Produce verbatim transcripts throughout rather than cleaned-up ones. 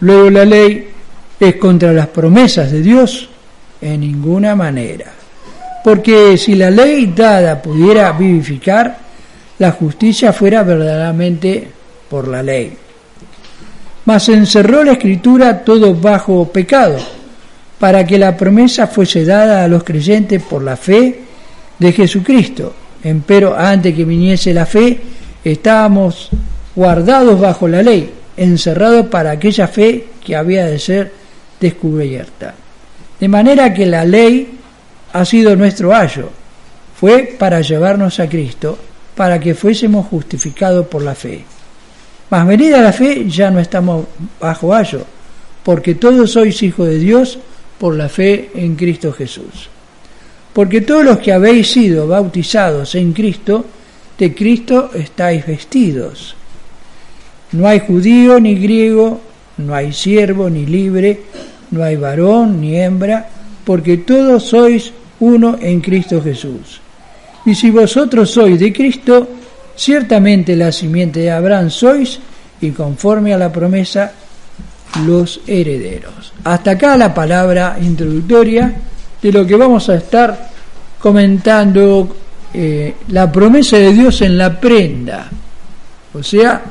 Luego la ley es contra las promesas de Dios en ninguna manera. Porque si la ley dada pudiera vivificar, la justicia fuera verdaderamente por la ley. Mas encerró la Escritura todo bajo pecado, para que la promesa fuese dada a los creyentes por la fe de Jesucristo. Empero antes que viniese la fe, estábamos guardados bajo la ley, encerrados para aquella fe que había de ser descubierta. De manera que la ley ha sido nuestro ayo, fue para llevarnos a Cristo, para que fuésemos justificados por la fe. Mas venida la fe, ya no estamos bajo ayo, porque todos sois hijos de Dios por la fe en Cristo Jesús. Porque todos los que habéis sido bautizados en Cristo, de Cristo estáis vestidos. No hay judío ni griego, no hay siervo ni libre, no hay varón ni hembra, porque todos sois uno en Cristo Jesús. Y si vosotros sois de Cristo, ciertamente la simiente de Abraham sois, y conforme a la promesa, los herederos. Hasta acá la palabra introductoria de lo que vamos a estar comentando, eh, la promesa de Dios en la prenda. O sea,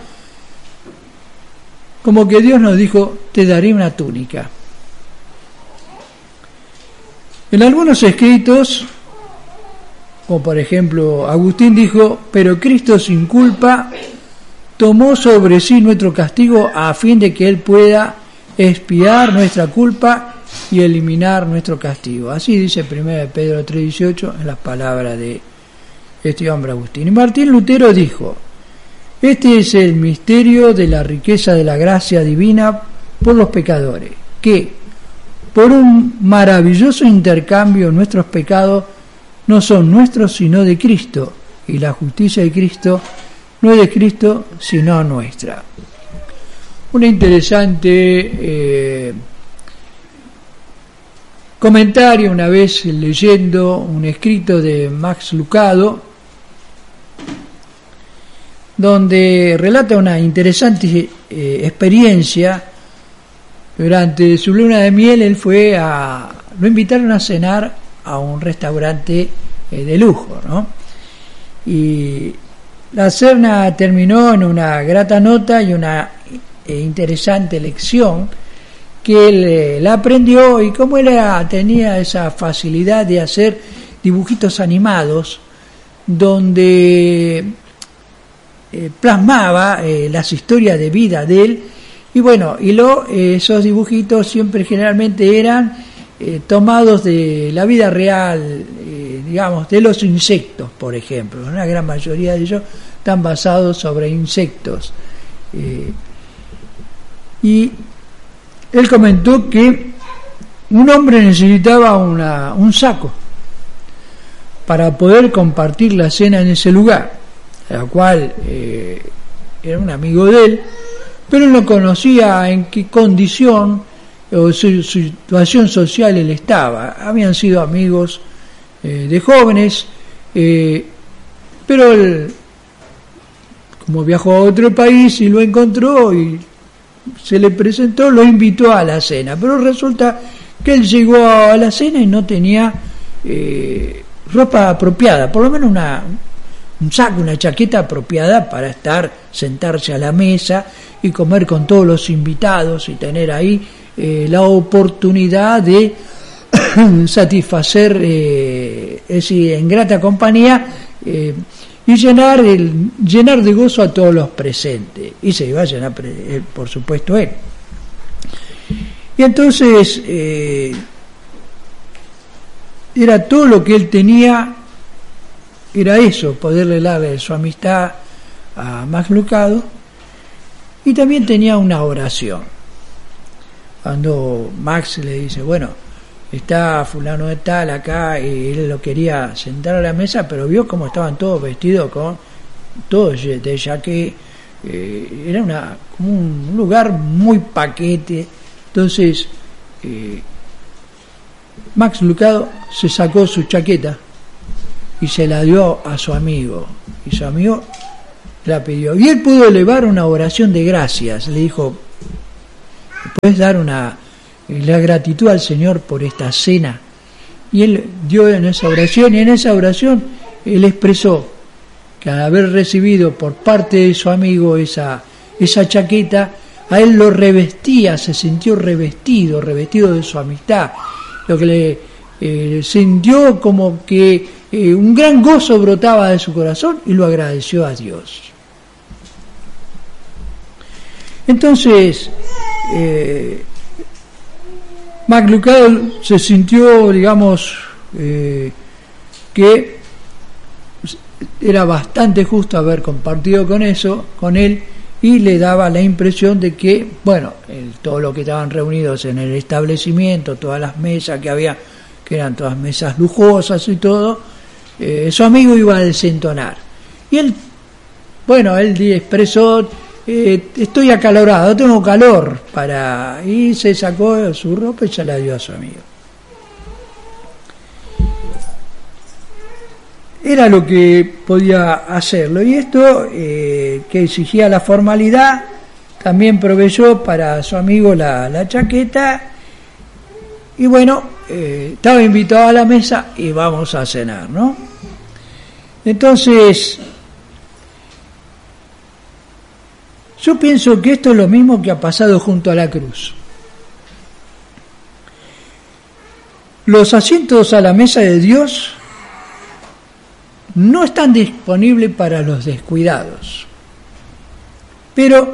como que Dios nos dijo, te daré una túnica. En algunos escritos, como por ejemplo Agustín dijo, pero Cristo sin culpa tomó sobre sí nuestro castigo a fin de que Él pueda expiar nuestra culpa y eliminar nuestro castigo. Así dice primera de Pedro tres dieciocho en las palabras de este hombre Agustín. Y Martín Lutero dijo, este es el misterio de la riqueza de la gracia divina por los pecadores, que por un maravilloso intercambio nuestros pecados no son nuestros sino de Cristo, y la justicia de Cristo no es de Cristo sino nuestra. Un interesante eh, comentario una vez leyendo un escrito de Max Lucado, donde relata una interesante eh, experiencia. Durante su luna de miel él fue a, lo invitaron a cenar a un restaurante eh, de lujo, ¿no? Y la cena terminó en una grata nota y una eh, interesante lección que él eh, la aprendió, y como él era, tenía esa facilidad de hacer dibujitos animados donde eh, plasmaba eh, las historias de vida de él. Y bueno, y lo, eh, esos dibujitos siempre generalmente eran eh, tomados de la vida real, eh, digamos, de los insectos, por ejemplo. Una gran mayoría de ellos están basados sobre insectos. Eh, y él comentó que un hombre necesitaba una, un saco para poder compartir la cena en ese lugar, la cual eh, era un amigo de él, pero él no conocía en qué condición o su, su situación social él estaba. Habían sido amigos eh, de jóvenes, eh, pero él, como viajó a otro país y lo encontró y se le presentó, lo invitó a la cena, pero resulta que él llegó a la cena y no tenía eh, ropa apropiada, por lo menos una, un saco, una chaqueta apropiada para estar, sentarse a la mesa y comer con todos los invitados y tener ahí eh, la oportunidad de satisfacer, eh, es decir, en grata compañía, eh, y llenar el llenar de gozo a todos los presentes, y se iba a llenar por supuesto él. Y entonces eh, era todo lo que él tenía, era eso, poderle darle su amistad a Max Lucado, y también tenía una oración. Cuando Max le dice, bueno, está fulano de tal acá, y él lo quería sentar a la mesa, pero vio cómo estaban todos vestidos con todos de jaque, eh, era una como un lugar muy paquete. Entonces eh, Max Lucado se sacó su chaqueta y se la dio a su amigo, y su amigo la pidió, y él pudo elevar una oración de gracias. Le dijo, puedes dar una la gratitud al Señor por esta cena. Y él dio en esa oración, y en esa oración él expresó que al haber recibido por parte de su amigo esa, esa chaqueta, a él lo revestía, se sintió revestido, revestido de su amistad, lo que le eh, sintió como que eh, un gran gozo brotaba de su corazón y lo agradeció a Dios. Entonces, eh, McLucas se sintió, digamos, eh, que era bastante justo haber compartido con eso, con él, y le daba la impresión de que, bueno, el, todo lo que estaban reunidos en el establecimiento, todas las mesas que había, que eran todas mesas lujosas y todo, eh, su amigo iba a desentonar. Y él, bueno, él expresó, eh, estoy acalorado, tengo calor, para y se sacó su ropa y se la dio a su amigo. Era lo que podía hacerlo, y esto eh, que exigía la formalidad también proveyó para su amigo la, la chaqueta, y bueno, eh, estaba invitado a la mesa y vamos a cenar, ¿no? Entonces, yo pienso que esto es lo mismo que ha pasado junto a la cruz. Los asientos a la mesa de Dios no están disponibles para los descuidados. Pero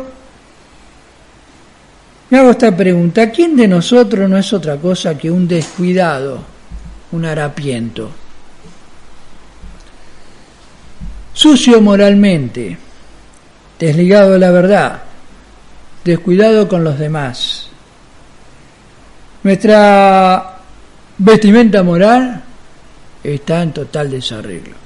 me hago esta pregunta: ¿quién de nosotros no es otra cosa que un descuidado, un harapiento? Sucio moralmente, desligado de la verdad, descuidado con los demás. Nuestra vestimenta moral está en total desarreglo.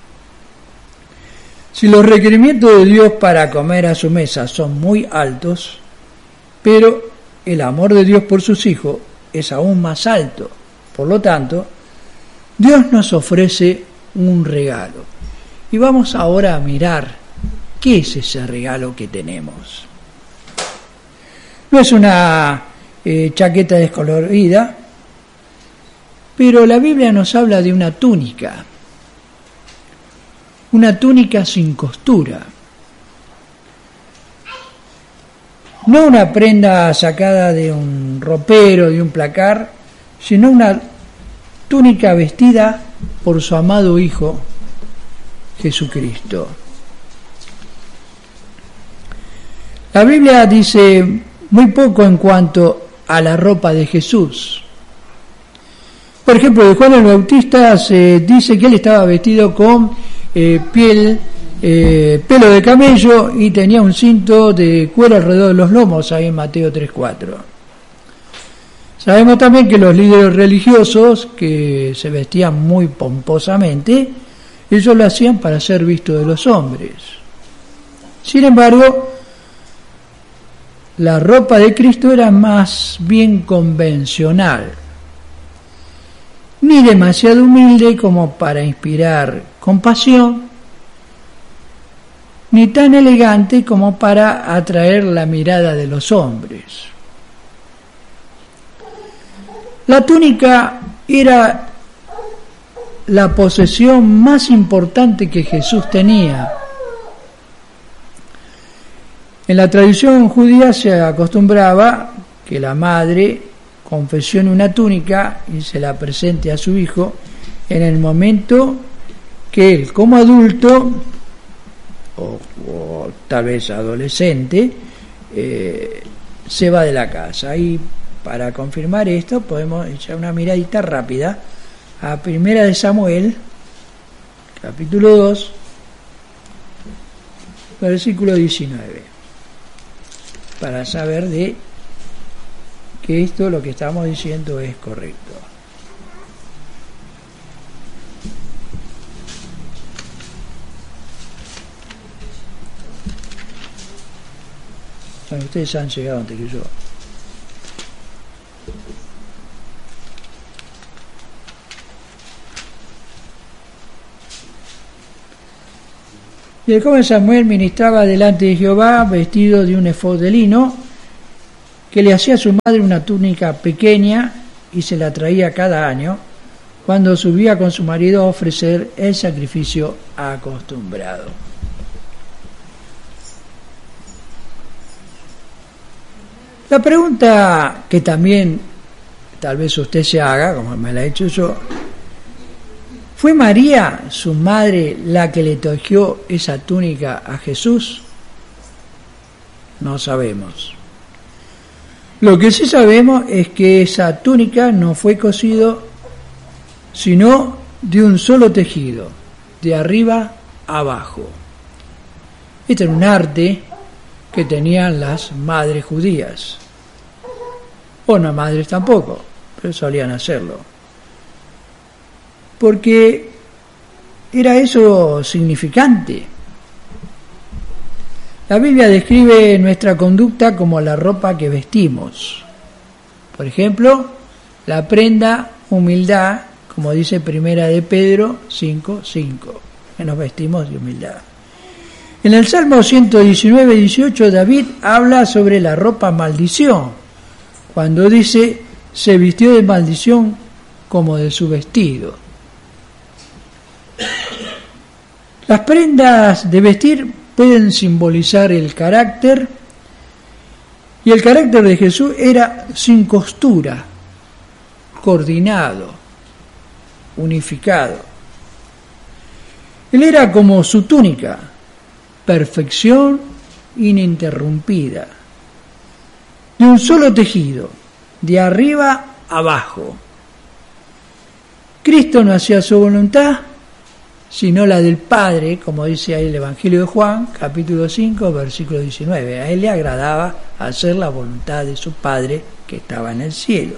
Si los requerimientos de Dios para comer a su mesa son muy altos, pero el amor de Dios por sus hijos es aún más alto. Por lo tanto, Dios nos ofrece un regalo. Y vamos ahora a mirar qué es ese regalo que tenemos. No es una eh, chaqueta descolorida, pero la Biblia nos habla de una túnica. Una túnica sin costura. No una prenda sacada de un ropero, de un placar, sino una túnica vestida por su amado Hijo Jesucristo. La Biblia dice muy poco en cuanto a la ropa de Jesús. Por ejemplo, de Juan el Bautista se dice que él estaba vestido con Eh, piel, eh, pelo de camello, y tenía un cinto de cuero alrededor de los lomos, ahí en Mateo tres cuatro. Sabemos también que los líderes religiosos, que se vestían muy pomposamente, ellos lo hacían para ser vistos de los hombres. Sin embargo, la ropa de Cristo era más bien convencional, ni demasiado humilde como para inspirar compasión, ni tan elegante como para atraer la mirada de los hombres. La túnica era la posesión más importante que Jesús tenía. En la tradición judía se acostumbraba que la madre confeccione una túnica y se la presente a su hijo en el momento que él, como adulto o, o tal vez adolescente, eh, se va de la casa. Y para confirmar esto podemos echar una miradita rápida a Primera de Samuel, capítulo dos, versículo diecinueve, para saber de que esto, lo que estamos diciendo, es correcto. Bueno, ustedes han llegado antes que yo. Y el joven Samuel ministraba delante de Jehová vestido de un efod de lino, que le hacía a su madre una túnica pequeña y se la traía cada año cuando subía con su marido a ofrecer el sacrificio acostumbrado. La pregunta que también tal vez usted se haga, como me la he hecho yo, ¿fue María, su madre, la que le tejió esa túnica a Jesús? No sabemos. Lo que sí sabemos es que esa túnica no fue cosido, sino de un solo tejido, de arriba a abajo. Este era un arte que tenían las madres judías, o no madres tampoco, pero solían hacerlo, porque era eso significante. La Biblia describe nuestra conducta como la ropa que vestimos. Por ejemplo, la prenda humildad, como dice Primera de Pedro cinco cinco, que nos vestimos de humildad. En el Salmo ciento diecinueve, dieciocho, David habla sobre la ropa maldición, cuando dice, se vistió de maldición como de su vestido. Las prendas de vestir pueden simbolizar el carácter, y el carácter de Jesús era sin costura, coordinado, unificado. Él era como su túnica, perfección ininterrumpida, de un solo tejido, de arriba a abajo. Cristo no hacía su voluntad, sino la del Padre, como dice ahí el Evangelio de Juan, capítulo cinco, versículo diecinueve. A él le agradaba hacer la voluntad de su Padre que estaba en el cielo.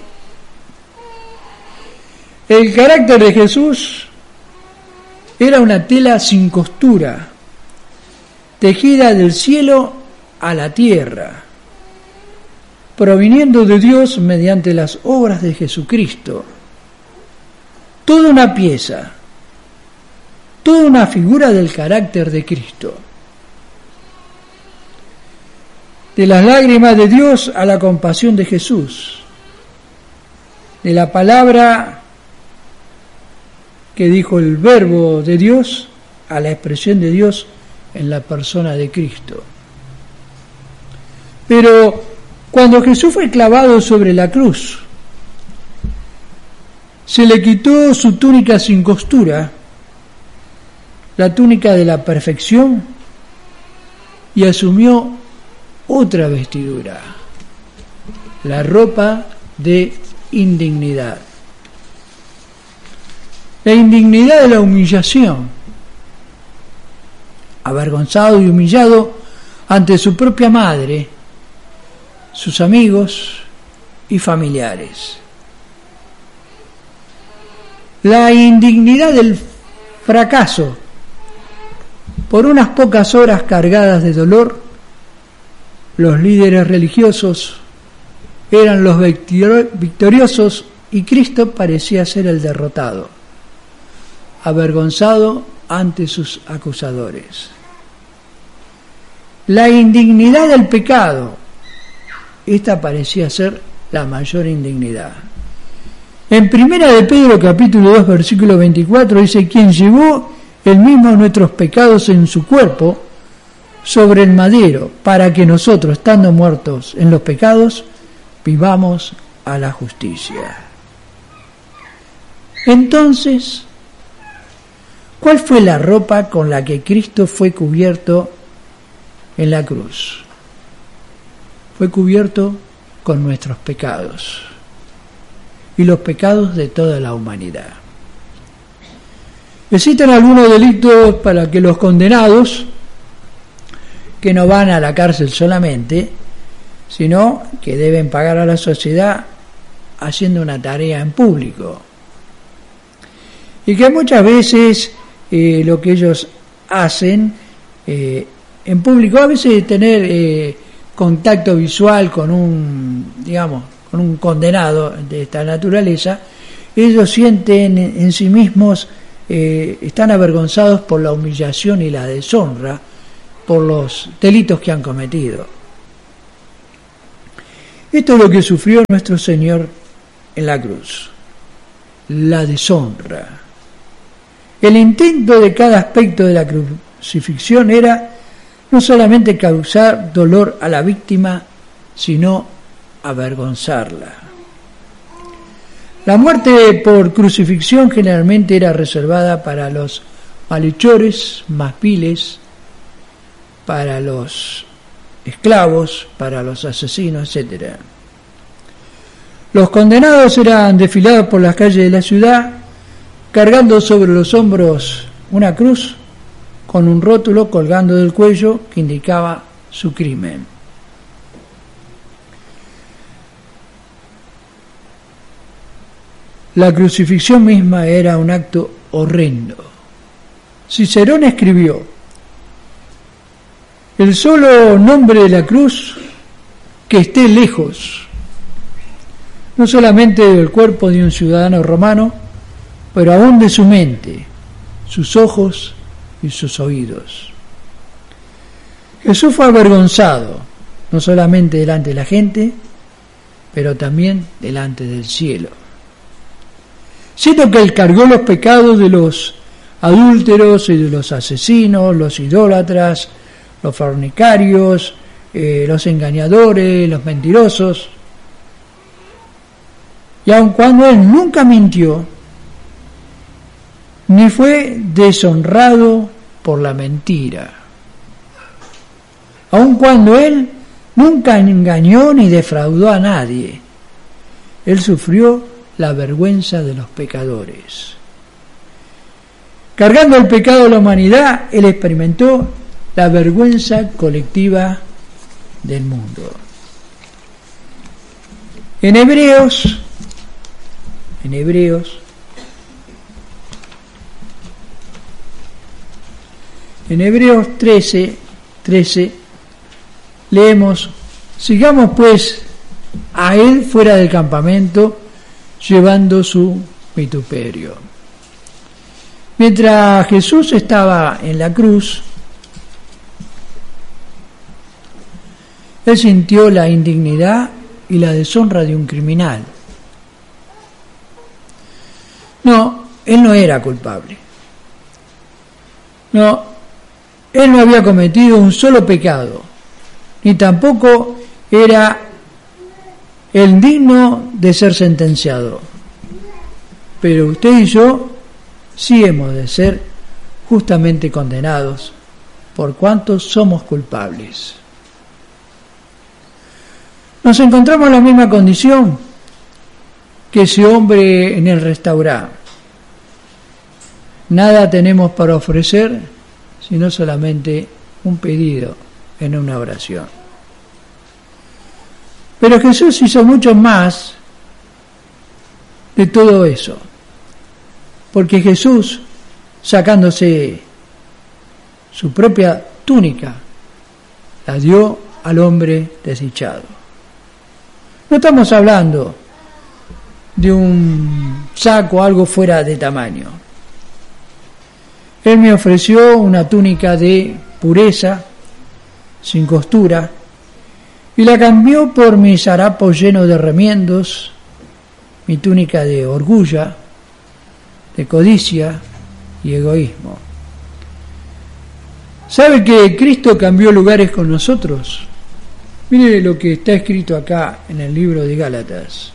El carácter de Jesús era una tela sin costura, tejida del cielo a la tierra, proviniendo de Dios mediante las obras de Jesucristo. Toda una pieza, toda una figura del carácter de Cristo. De las lágrimas de Dios a la compasión de Jesús. De la palabra que dijo el verbo de Dios a la expresión de Dios en la persona de Cristo. Pero cuando Jesús fue clavado sobre la cruz, se le quitó su túnica sin costura, la túnica de la perfección, y asumió otra vestidura, la ropa de indignidad. La indignidad de la humillación, avergonzado y humillado ante su propia madre, sus amigos y familiares. La indignidad del fracaso por unas pocas horas cargadas de dolor. Los líderes religiosos eran los victoriosos y Cristo parecía ser el derrotado, avergonzado ante sus acusadores. La indignidad del pecado, esta parecía ser la mayor indignidad. En Primera de Pedro capítulo dos versículo veinticuatro dice, quien llevó él mismo nuestros pecados en su cuerpo sobre el madero, para que nosotros, estando muertos en los pecados, vivamos a la justicia. Entonces, ¿cuál fue la ropa con la que Cristo fue cubierto en la cruz? Fue cubierto con nuestros pecados y los pecados de toda la humanidad. Existen algunos delitos para que los condenados, que no van a la cárcel solamente, sino que deben pagar a la sociedad haciendo una tarea en público. Y que muchas veces eh, lo que ellos hacen eh, en público, a veces tener eh, contacto visual con un, digamos, con un condenado de esta naturaleza, ellos sienten en sí mismos, eh, están avergonzados por la humillación y la deshonra, por los delitos que han cometido. Esto es lo que sufrió nuestro Señor en la cruz, la deshonra. El intento de cada aspecto de la crucifixión era no solamente causar dolor a la víctima, sino avergonzarla. La muerte por crucifixión generalmente era reservada para los malhechores más viles, para los esclavos, para los asesinos, etcétera. Los condenados eran desfilados por las calles de la ciudad, cargando sobre los hombros una cruz con un rótulo colgando del cuello que indicaba su crimen. La crucifixión misma era un acto horrendo. Cicerón escribió: el solo nombre de la cruz que esté lejos, no solamente del cuerpo de un ciudadano romano, pero aún de su mente, sus ojos y sus oídos. Jesús fue avergonzado, no solamente delante de la gente, pero también delante del cielo. Siendo que él cargó los pecados de los adúlteros y de los asesinos, los idólatras, los fornicarios, eh, los engañadores, los mentirosos. Y aun cuando él nunca mintió, ni fue deshonrado por la mentira, aun cuando él nunca engañó ni defraudó a nadie, él sufrió la vergüenza de los pecadores. Cargando el pecado de la humanidad, él experimentó la vergüenza colectiva del mundo. En Hebreos, en Hebreos, en Hebreos trece, trece, leemos: sigamos pues a él fuera del campamento, llevando su vituperio. Mientras Jesús estaba en la cruz, él sintió la indignidad y la deshonra de un criminal. No, él no era culpable. No, él no había cometido un solo pecado, ni tampoco era el digno de ser sentenciado. Pero usted y yo sí hemos de ser justamente condenados por cuanto somos culpables. Nos encontramos en la misma condición que ese hombre en el restaurante. Nada tenemos para ofrecer, sino solamente un pedido en una oración. Pero Jesús hizo mucho más de todo eso, porque Jesús, sacándose su propia túnica, la dio al hombre desdichado. No estamos hablando de un saco, algo fuera de tamaño. Él me ofreció una túnica de pureza, sin costura, y la cambió por mis harapos llenos de remiendos, mi túnica de orgullo, de codicia y egoísmo. ¿Sabe que Cristo cambió lugares con nosotros? Mire lo que está escrito acá en el libro de Gálatas,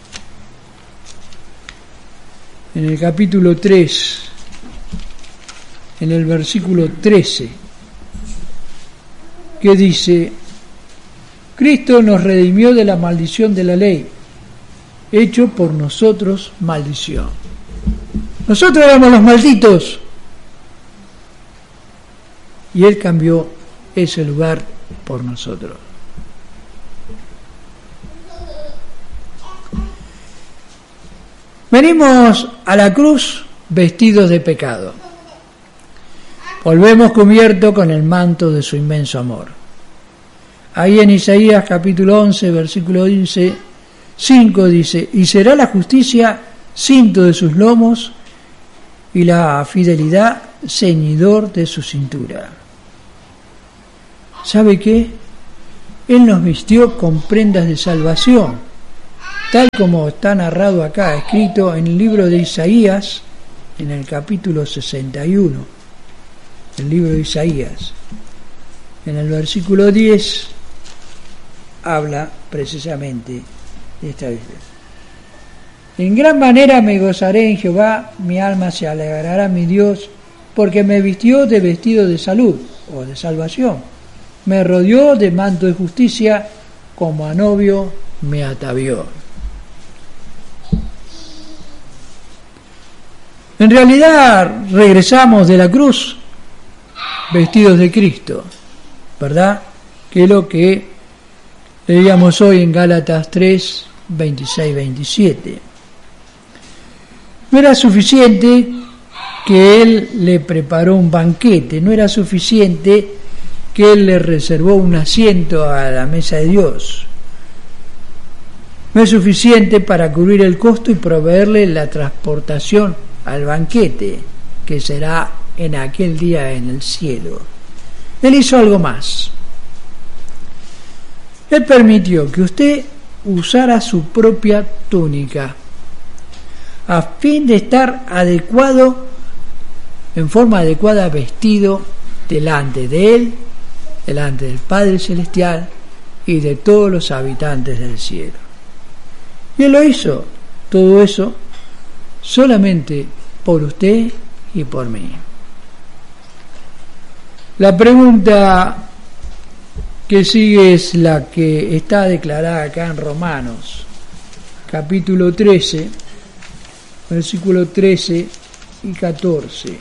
en el capítulo tres, en el versículo trece, que dice: Cristo nos redimió de la maldición de la ley, hecho por nosotros maldición. Nosotros éramos los malditos, y Él cambió ese lugar por nosotros. Venimos a la cruz vestidos de pecado. Volvemos cubiertos con el manto de su inmenso amor. Ahí en Isaías capítulo once, versículo cinco dice: y será la justicia cinto de sus lomos y la fidelidad ceñidor de su cintura. ¿Sabe qué? Él nos vistió con prendas de salvación. tal como está narrado acá, escrito en el libro de Isaías, en el capítulo sesenta y uno, el libro de Isaías, en el versículo diez, habla precisamente de esta vida. En gran manera me gozaré en Jehová, mi alma se alegrará en mi Dios, porque me vistió de vestido de salud o de salvación, me rodeó de manto de justicia, como a novio me atavió. En realidad regresamos de la cruz vestidos de Cristo, ¿verdad? Que es lo que leíamos hoy en Gálatas tres, veintiséis, veintisiete. No era suficiente que Él le preparó un banquete, no era suficiente que Él le reservó un asiento a la mesa de Dios. No es suficiente para cubrir el costo y proveerle la transportación al banquete, que será en aquel día en el cielo. Él hizo algo más. Él permitió que usted usara su propia túnica, a fin de estar adecuado, en forma adecuada, vestido delante de Él, delante del Padre Celestial y de todos los habitantes del cielo. Y Él lo hizo, todo eso, solamente por usted y por mí. La pregunta que sigue es la que está declarada acá en Romanos, capítulo trece, versículo trece y catorce.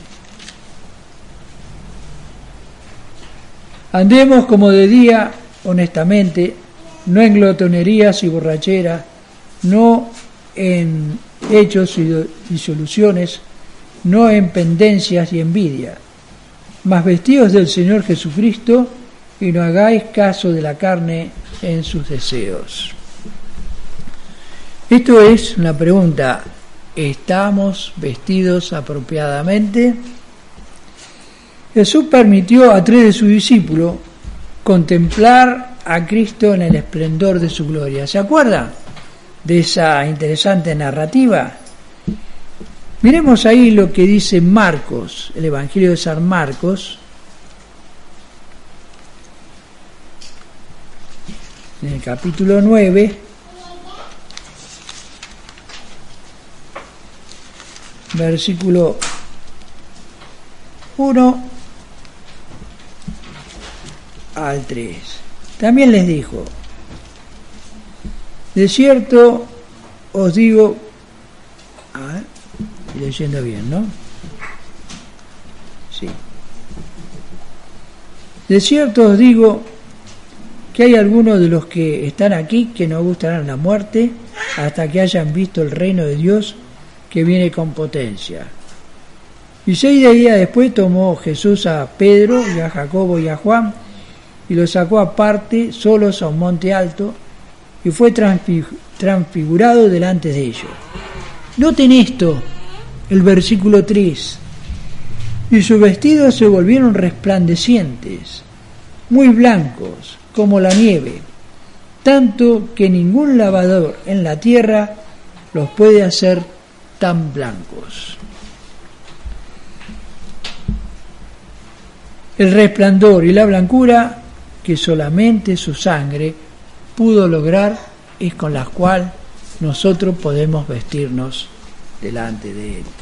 Andemos como de día, honestamente, no en glotonerías y borracheras, no en hechos y disoluciones, no en pendencias y envidia, mas vestidos del Señor Jesucristo, y no hagáis caso de la carne en sus deseos. Esto es una pregunta: ¿estamos vestidos apropiadamente? Jesús permitió a tres de sus discípulos contemplar a Cristo en el esplendor de su gloria. ¿Se acuerdan de esa interesante narrativa? Miremos ahí lo que dice Marcos, el Evangelio de San Marcos, en el capítulo nueve, versículo uno al tres. También les dijo: de cierto os digo, a ver, estoy leyendo bien, ¿no? Sí. De cierto os digo que hay algunos de los que están aquí que no gustarán la muerte hasta que hayan visto el reino de Dios que viene con potencia. Y seis días después tomó Jesús a Pedro y a Jacobo y a Juan y los sacó aparte solos a un monte alto y fue transfigurado delante de ellos. Noten esto, el versículo tres. Y sus vestidos se volvieron resplandecientes, muy blancos como la nieve, tanto que ningún lavador en la tierra los puede hacer tan blancos. El resplandor y la blancura que solamente su sangre pudo lograr es con la cual nosotros podemos vestirnos delante de Él.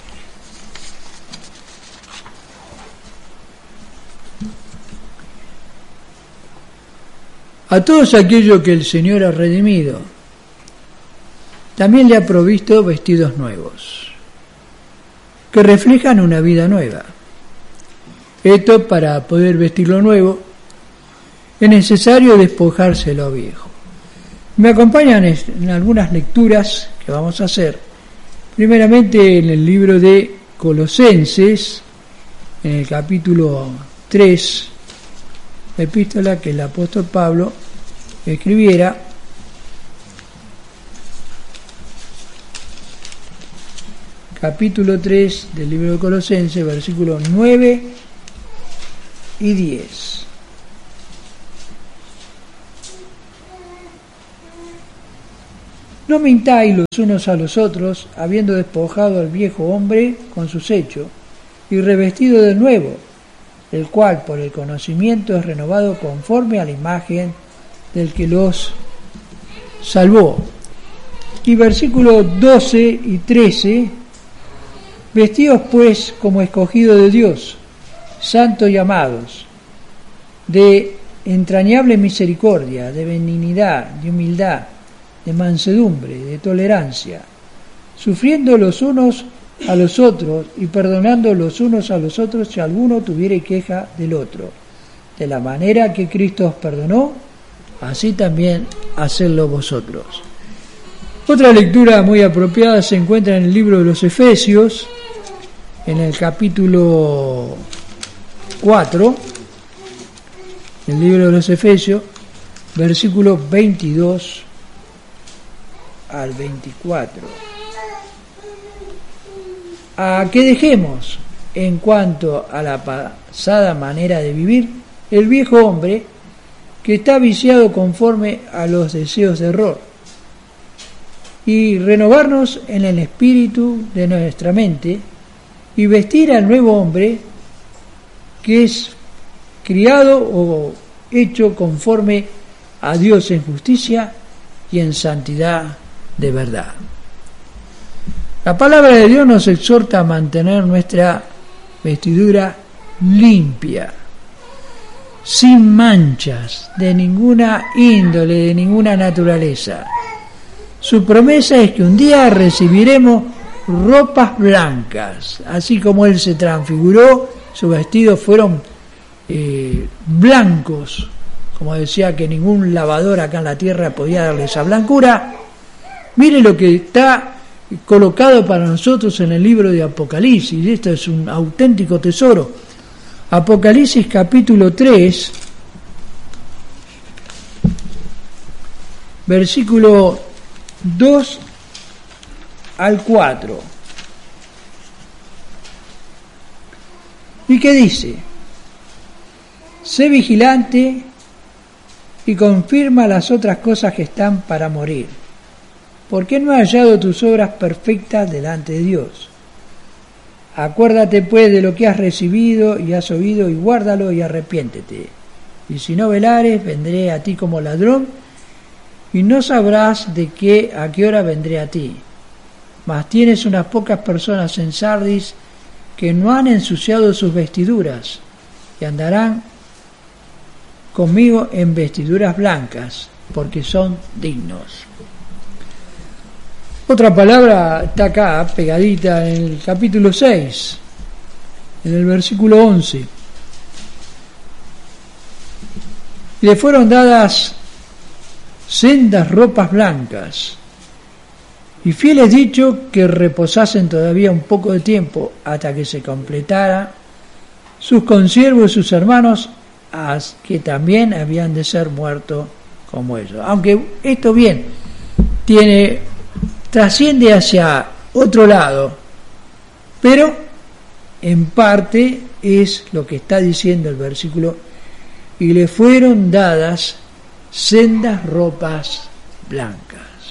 A todos aquellos que el Señor ha redimido, también le ha provisto vestidos nuevos, que reflejan una vida nueva. Esto, para poder vestir lo nuevo, es necesario despojarse de lo viejo. Me acompañan en algunas lecturas que vamos a hacer, primeramente en el libro de Colosenses, en el capítulo tres, epístola que el apóstol Pablo escribiera, capítulo tres del libro de Colosenses, versículos nueve y diez. No mintáis los unos a los otros, habiendo despojado al viejo hombre con sus hechos, y revestido del nuevo, el cual por el conocimiento es renovado conforme a la imagen del que los salvó. Y versículos doce y trece, vestidos pues como escogidos de Dios, santos y amados, de entrañable misericordia, de benignidad, de humildad, de mansedumbre, de tolerancia, sufriendo los unos a los otros y perdonando los unos a los otros si alguno tuviere queja del otro. De la manera que Cristo os perdonó, así también hacedlo vosotros. Otra lectura muy apropiada se encuentra en el libro de los Efesios, en el capítulo cuatro, el libro de los Efesios, versículos veintidós al veinticuatro. A que dejemos, en cuanto a la pasada manera de vivir, el viejo hombre que está viciado conforme a los deseos de error, y renovarnos en el espíritu de nuestra mente, y vestir al nuevo hombre que es criado o hecho conforme a Dios en justicia y en santidad de verdad. La palabra de Dios nos exhorta a mantener nuestra vestidura limpia, sin manchas de ninguna índole, de ninguna naturaleza. Su promesa es que un día recibiremos ropas blancas, así como Él se transfiguró, sus vestidos fueron eh, blancos, como decía que ningún lavador acá en la tierra podía darle esa blancura. Mire lo que está colocado para nosotros en el libro de Apocalipsis. Esto es un auténtico tesoro. Apocalipsis capítulo tres, versículo dos al cuatro. ¿Y qué dice? Sé vigilante y confirma las otras cosas que están para morir, porque no he hallado tus obras perfectas delante de Dios. Acuérdate pues de lo que has recibido y has oído, y guárdalo y arrepiéntete. Y si no velares, vendré a ti como ladrón, y no sabrás de qué a qué hora vendré a ti. Mas tienes unas pocas personas en Sardis que no han ensuciado sus vestiduras, y andarán conmigo en vestiduras blancas, porque son dignos. Otra palabra está acá, pegadita en el capítulo seis, en el versículo once. Y le fueron dadas sendas ropas blancas, y fiel es dicho que reposasen todavía un poco de tiempo hasta que se completara sus consiervos y sus hermanos, que también habían de ser muertos como ellos. Aunque esto bien tiene trasciende hacia otro lado, pero en parte es lo que está diciendo el versículo: y le fueron dadas sendas ropas blancas.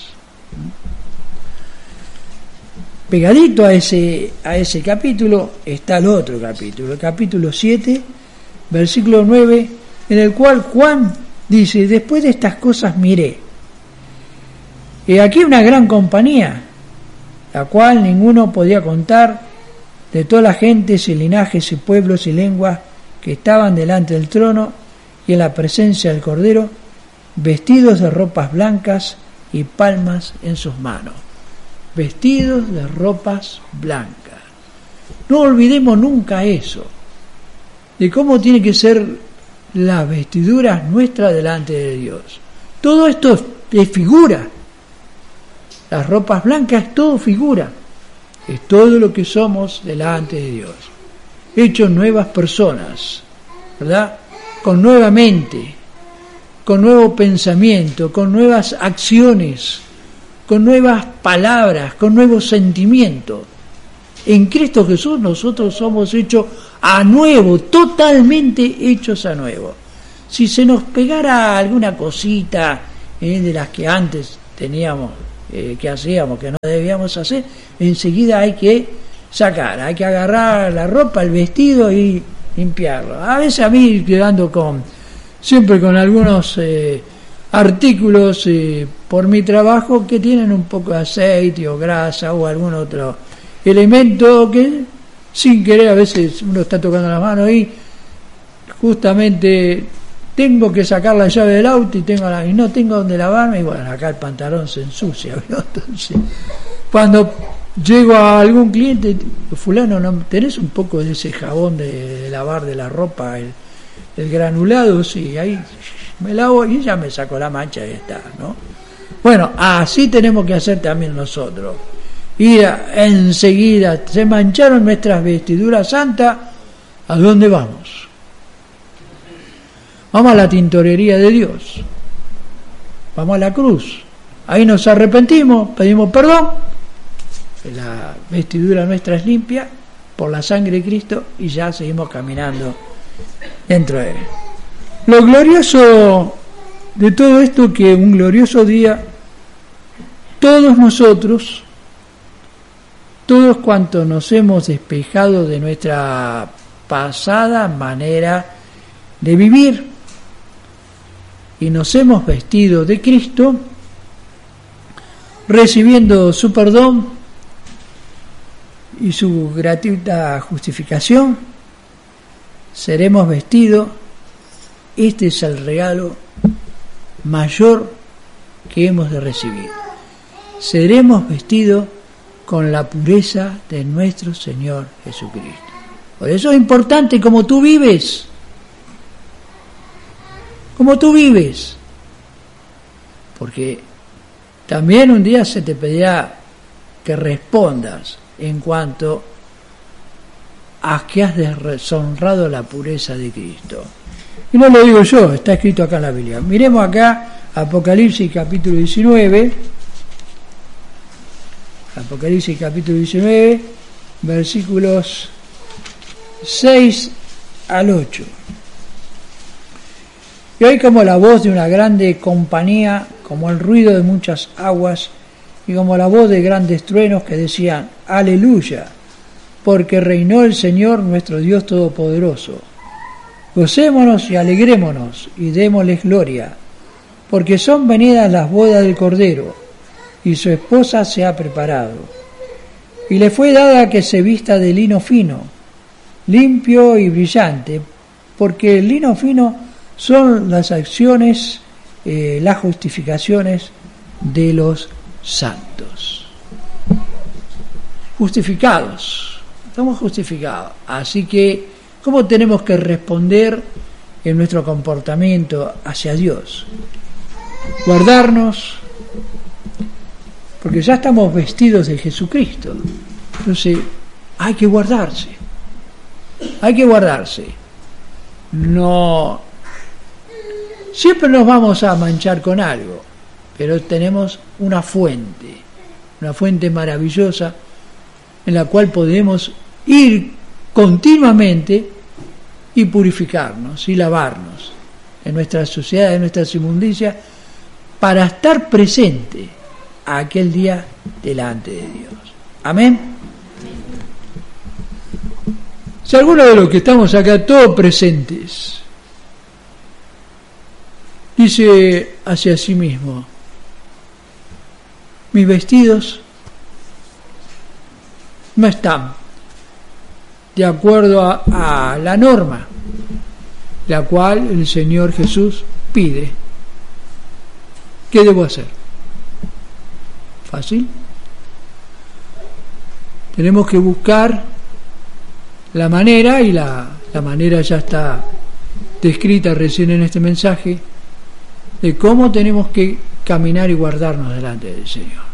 Pegadito a ese, a ese capítulo está el otro capítulo, el capítulo siete, versículo nueve, en el cual Juan dice: después de estas cosas miré, y aquí una gran compañía, la cual ninguno podía contar, de todas las gentes y linajes y pueblos y lenguas que estaban delante del trono y en la presencia del Cordero, vestidos de ropas blancas y palmas en sus manos. Vestidos de ropas blancas. No olvidemos nunca eso, de cómo tiene que ser las vestiduras nuestras delante de Dios. Todo esto es figura. Las ropas blancas es todo figura. Es todo lo que somos delante de Dios. Hechos nuevas personas, ¿verdad? Con nueva mente, con nuevo pensamiento, con nuevas acciones, con nuevas palabras, con nuevos sentimientos. En Cristo Jesús nosotros somos hechos a nuevo, totalmente hechos a nuevo. Si se nos pegara alguna cosita eh, de las que antes teníamos eh, que hacíamos, que no debíamos hacer, enseguida hay que sacar, hay que agarrar la ropa, el vestido y limpiarlo. A veces a mí quedando con, siempre con algunos eh, artículos eh, por mi trabajo que tienen un poco de aceite o grasa o algún otro elemento que sin querer a veces uno está tocando las manos y justamente tengo que sacar la llave del auto y tengo la, y no tengo donde lavarme y bueno, acá el pantalón se ensucia, ¿no? Entonces cuando llego a algún cliente, fulano, ¿no tenés un poco de ese jabón de, de lavar de la ropa, el, el granulado? Sí, ahí me lavo y ya me saco la mancha y está, ¿no? Bueno, así tenemos que hacer también nosotros. Y enseguida se mancharon nuestras vestiduras santas, ¿a dónde vamos? Vamos a la tintorería de Dios, vamos a la cruz, ahí nos arrepentimos, pedimos perdón, la vestidura nuestra es limpia por la sangre de Cristo y ya seguimos caminando dentro de él. Lo glorioso de todo esto, que un glorioso día todos nosotros, todos cuantos nos hemos despejado de nuestra pasada manera de vivir y nos hemos vestido de Cristo, recibiendo su perdón y su gratuita justificación, seremos vestidos. Este es el regalo mayor que hemos de recibir. Seremos vestidos con la pureza de nuestro Señor Jesucristo. Por eso es importante cómo tú vives. Cómo tú vives. Porque también un día se te pedirá que respondas en cuanto a que has deshonrado la pureza de Cristo. Y no lo digo yo, está escrito acá en la Biblia. Miremos acá Apocalipsis capítulo diecinueve. Apocalipsis capítulo diecinueve, versículos seis al ocho. Y oí como la voz de una grande compañía, como el ruido de muchas aguas, y como la voz de grandes truenos que decían: Aleluya, porque reinó el Señor nuestro Dios Todopoderoso. Gocémonos y alegrémonos, y démosles gloria, porque son venidas las bodas del Cordero, y su esposa se ha preparado. Y le fue dada que se vista de lino fino, limpio y brillante, porque el lino fino son las acciones, eh, las justificaciones de los santos. Justificados, estamos justificados. Así que, ¿cómo tenemos que responder en nuestro comportamiento hacia Dios? Guardarnos, porque ya estamos vestidos de Jesucristo. Entonces, hay que guardarse. Hay que guardarse. No, siempre nos vamos a manchar con algo, pero tenemos una fuente, una fuente maravillosa en la cual podemos ir continuamente y purificarnos y lavarnos en nuestras sociedades, en nuestras inmundicias, para estar presente a aquel día delante de Dios. Amén. Si alguno de los que estamos acá todos presentes dice hacia sí mismo: mis vestidos no están de acuerdo a, a la norma la cual el Señor Jesús pide, ¿qué debo hacer? Fácil. Tenemos que buscar la manera, y la, la manera ya está descrita recién en este mensaje, de cómo tenemos que caminar y guardarnos delante del Señor.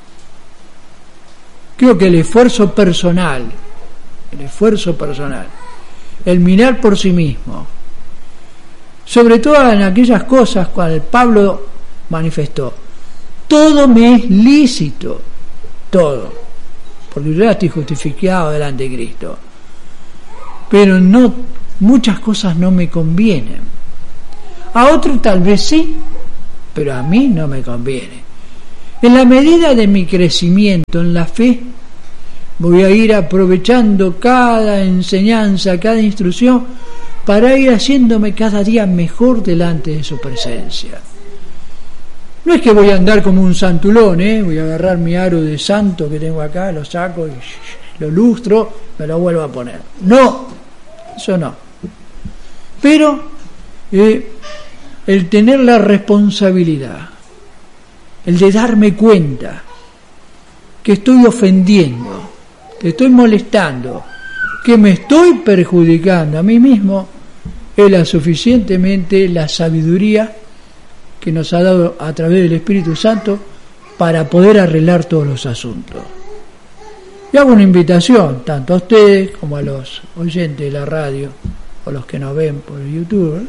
Creo que el esfuerzo personal, el esfuerzo personal, el mirar por sí mismo, sobre todo en aquellas cosas cuando Pablo manifestó: todo me es lícito, todo, porque yo ya estoy justificado delante de Cristo, pero no, muchas cosas no me convienen. A otro tal vez sí, pero a mí no me conviene. En la medida de mi crecimiento en la fe, voy a ir aprovechando cada enseñanza, cada instrucción, para ir haciéndome cada día mejor delante de su presencia. No es que voy a andar como un santulón, ¿eh? Voy a agarrar mi aro de santo que tengo acá, lo saco y lo lustro, me lo vuelvo a poner. No, eso no. Pero eh, el tener la responsabilidad, el de darme cuenta que estoy ofendiendo, que estoy molestando, que me estoy perjudicando a mí mismo, es la suficientemente la sabiduría que nos ha dado a través del Espíritu Santo para poder arreglar todos los asuntos. Y hago una invitación, tanto a ustedes como a los oyentes de la radio, o los que nos ven por YouTube.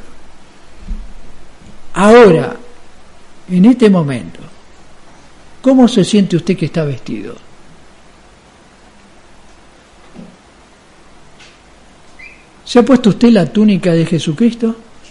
Ahora, en este momento, ¿cómo se siente usted que está vestido? ¿Se ha puesto usted la túnica de Jesucristo?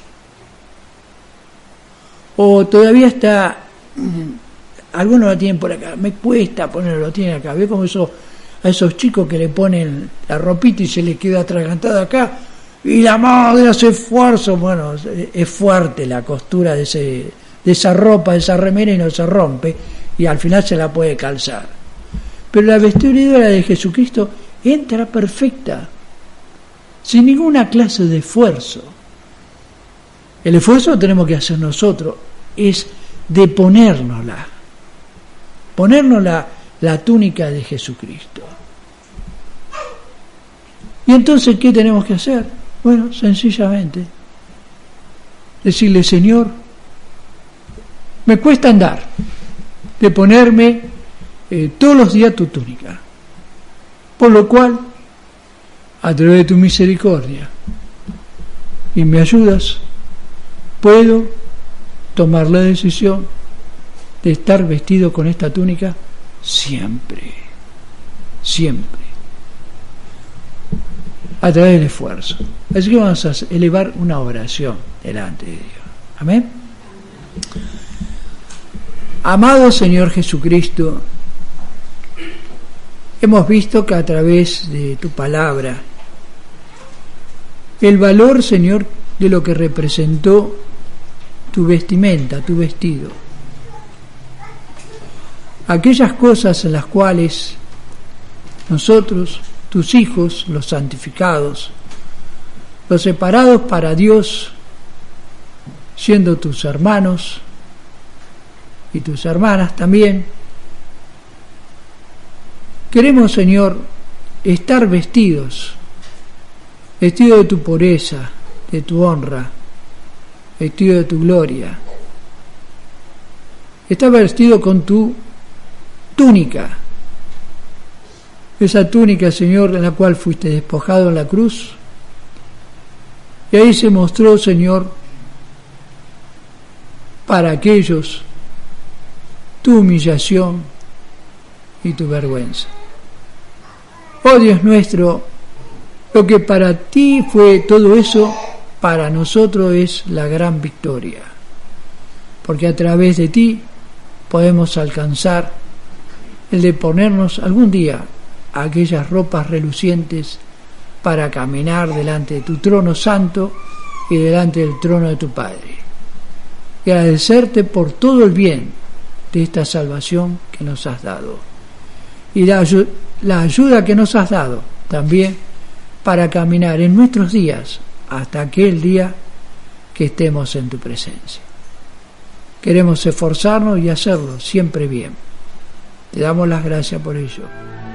¿O todavía está, algunos lo tienen por acá, me cuesta ponerlo, lo tienen acá? ¿Ve como eso, a esos chicos que le ponen la ropita y se les queda atragantada acá? Y la madre hace esfuerzo. Bueno, es fuerte la costura de, ese, de esa ropa, de esa remera, y no se rompe, y al final se la puede calzar. Pero la vestidura de Jesucristo entra perfecta, sin ninguna clase de esfuerzo. El esfuerzo lo tenemos que hacer nosotros, es de ponérnosla, ponernos la, la túnica de Jesucristo. ¿Y entonces qué tenemos que hacer? Bueno, sencillamente decirle: Señor, me cuesta andar, de ponerme eh, todos los días tu túnica, por lo cual, a través de tu misericordia y me ayudas, puedo tomar la decisión de estar vestido con esta túnica siempre, siempre, a través del esfuerzo. Así que vamos a elevar una oración delante de Dios. Amén. Amado Señor Jesucristo, hemos visto que a través de tu palabra, el valor, Señor, de lo que representó tu vestimenta, tu vestido. Aquellas cosas en las cuales nosotros, tus hijos, los santificados, los separados para Dios, siendo tus hermanos y tus hermanas también, queremos, Señor, estar vestidos, vestidos de tu pureza, de tu honra, vestido de tu gloria. Está vestido con tu túnica, esa túnica, Señor, en la cual fuiste despojado en la cruz, y ahí se mostró, Señor, para aquellos tu humillación y tu vergüenza. Oh Dios nuestro, lo que para ti fue todo eso, para nosotros es la gran victoria, porque a través de ti podemos alcanzar el de ponernos algún día aquellas ropas relucientes para caminar delante de tu trono santo y delante del trono de tu Padre, y agradecerte por todo el bien de esta salvación que nos has dado, y la, la ayuda que nos has dado también para caminar en nuestros días hasta aquel día que estemos en tu presencia. Queremos esforzarnos y hacerlo siempre bien. Te damos las gracias por ello.